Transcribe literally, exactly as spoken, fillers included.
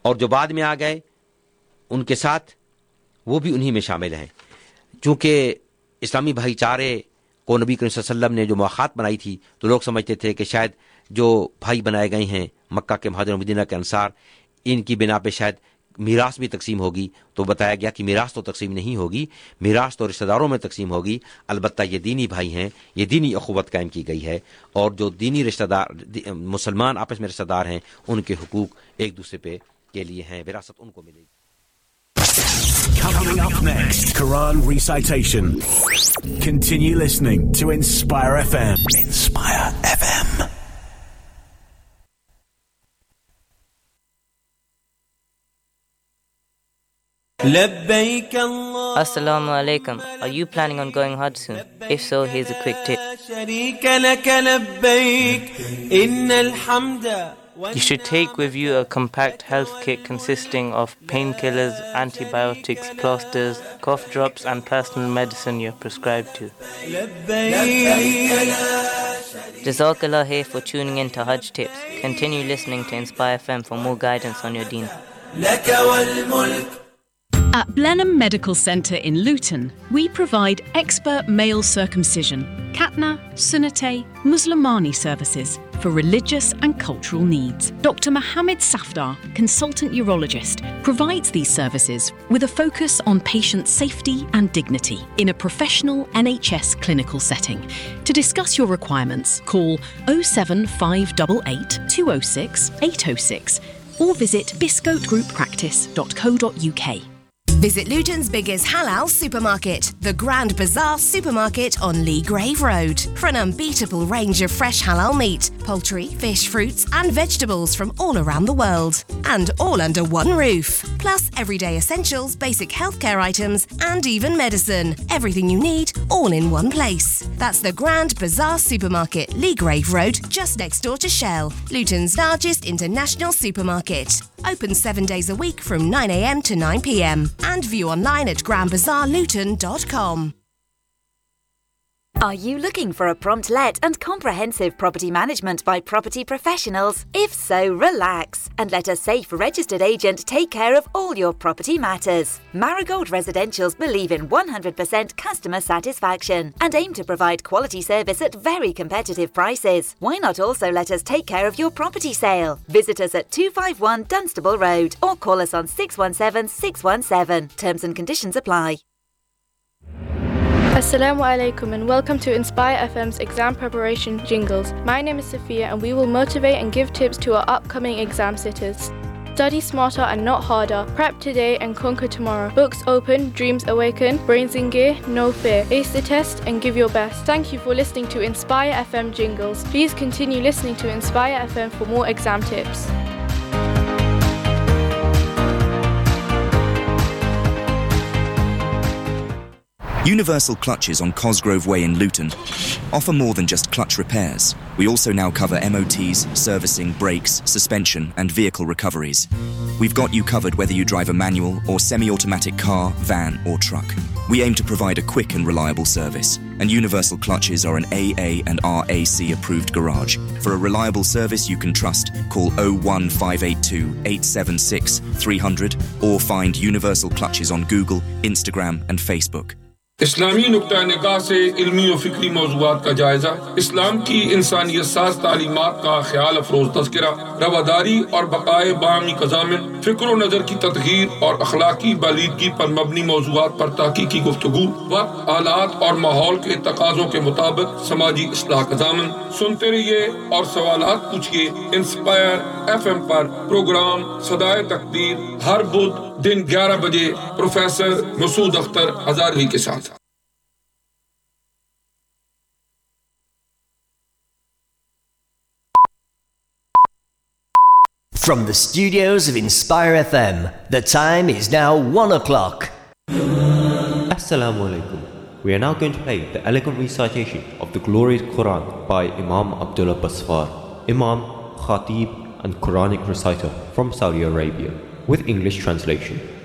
और जो बाद में आ गए उनके साथ वो भी उन्हीं में शामिल हैं। चूँकि इस्लामी भाईचारे को नबी करीम सल्लल्लाहु अलैहि वसल्लम ने जो मुआख़ात बनाई थी, तो लोग समझते थे कि शायद जो भाई बनाए गए हैं मक्का के मुहाजिर और मदीना के अंसार, इनकी बिना पे शायद मीरास भी तकसीम होगी। तो बताया गया कि मीरास तो तकसीम नहीं होगी, मीरास तो रिश्तेदारों में तकसीम होगी। अलबत्ता ये दीनी भाई हैं, ये दीनी अखुवत कायम की गई है, और जो दीनी रिश्तेदार मुसलमान आपस में रिश्तेदार हैं, उनके हुकूक एक दूसरे पे के लिए हैं, विरासत उनको मिलेगी। Coming up next, Quran recitation. Continue listening to Inspire F M. Inspire F M. لبيك الله. Assalamu alaikum. Are you planning on going Hajj soon? If so, here's a quick tip. شريك لك لبيك إن الحمد. You should take with you a compact health kit consisting of painkillers, antibiotics, plasters, cough drops and personal medicine you're prescribed to. Jazakallah here for tuning in to Hajj Tips. Continue listening to Inspire F M for more guidance on your deen. At Blenheim Medical Centre in Luton, we provide expert male circumcision, Khatna, Sunnate, Muslimani services for religious and cultural needs. Doctor Mohammed Safdar, consultant urologist, provides these services with a focus on patient safety and dignity in a professional N H S clinical setting. To discuss your requirements, call oh seven five eight eight, two oh six, eight oh six or visit biscote group practice dot co dot uk. Visit Luton's biggest halal supermarket, the Grand Bazaar Supermarket on Lee Grave Road, for an unbeatable range of fresh halal meat, poultry, fish, fruits and vegetables from all around the world. And all under one roof. Plus everyday essentials, basic healthcare items and even medicine. Everything you need, all in one place. That's the Grand Bazaar Supermarket, Lee Grave Road, just next door to Shell, Luton's largest international supermarket. Open seven days a week from nine a m to nine p m and view online at grand bazaar luton dot com. Are you looking for a prompt let and comprehensive property management by property professionals? If so, relax and let a safe registered agent take care of all your property matters. Marigold Residentials believe in one hundred percent customer satisfaction and aim to provide quality service at very competitive prices. Why not also let us take care of your property sale? Visit us at two five one Dunstable Road or call us on six one seven six one seven. Terms and conditions apply. Assalamu alaikum and welcome to Inspire F M's exam preparation jingles. My name is Sophia and we will motivate and give tips to our upcoming exam sitters. Study smarter and not harder. Prep today and conquer tomorrow. Books open, dreams awaken, brains in gear, no fear. Ace the test and give your best. Thank you for listening to Inspire F M jingles. Please continue listening to Inspire F M for more exam tips. Universal Clutches on Cosgrove Way in Luton offer more than just clutch repairs. We also now cover M O Ts, servicing, brakes, suspension and vehicle recoveries. We've got you covered whether you drive a manual or semi-automatic car, van or truck. We aim to provide a quick and reliable service, and Universal Clutches are an A A and R A C approved garage. For a reliable service you can trust, call oh one five eight two, eight seven six, three hundred or find Universal Clutches on Google, Instagram and Facebook. इस्लामी नुक्ता निगाह से इल्मी और फिक्री मौज़ूआत का जायजा, इस्लाम की इंसानियत साज़ तालीमात का ख्याल अफरोज़ तज़किरा, रवादारी और बक़ाए बाहमी क़ज़ामिन, फ़िक्र व नज़र की तदहीर और अख़लाक़ी बालीदगी पर मबनी मौज़ूआत पर तहक़ीक़ी गुफ्तगू, वक्त, हालात और माहौल के तक़ाज़ों के मुताबिक समाजी इस्लाह क़ज़ामिन। सुनते रहिए और सवालात पूछिए। इंस्पायर एफ एम पर प्रोग्राम सदाए तकदीर हर बुध दिन ग्यारह बजे प्रोफेसर मसूद अख्तर हज़ारवी के साथ। From the studios of Inspire F M, the time is now one o'clock. Assalamu alaikum. We are now going to play the elegant recitation of the glorious Quran by Imam Abdullah Basfar, Imam, Khatib and Quranic reciter from Saudi Arabia, with English translation.